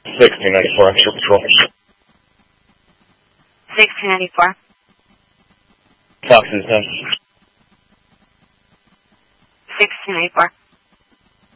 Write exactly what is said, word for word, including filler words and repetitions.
sixteen ninety-four, extra patrol. sixteen ninety-four. Fox is done. sixteen ninety-four.